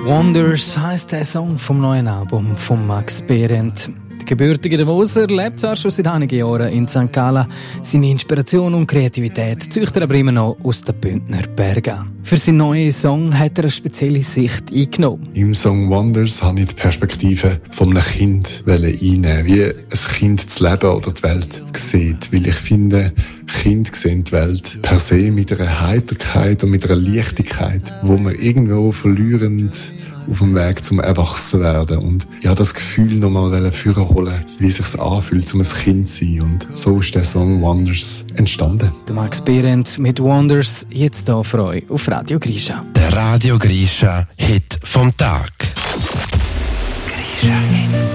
Wonders heisst der Song vom neuen Album von Max Behrendt. Der gebürtige Davoser lebt zwar schon seit einigen Jahren in St. Gallen. Seine Inspiration und Kreativität zieht er aber immer noch aus den Bündner Bergen. Für seinen neuen Song hat er eine spezielle Sicht eingenommen. Im Song Wonders habe ich die Perspektive von einem Kind einnehmen, wie ein Kind das Leben oder die Welt sieht. Weil ich finde, Kinder sehen die Welt per se mit einer Heiterkeit und mit einer Leichtigkeit, wo wir irgendwo verlierend auf dem Weg zum Erwachsenwerden. Und ja, das Gefühl nochmal vorholen, wie es sich anfühlt, um ein Kind zu sein. Und so ist der Song Wonders entstanden. Der Max Behrendt mit Wonders, jetzt hier für euch auf Radio Grisha. Der Radio Grisha Hit vom Tag. Grisha Hit.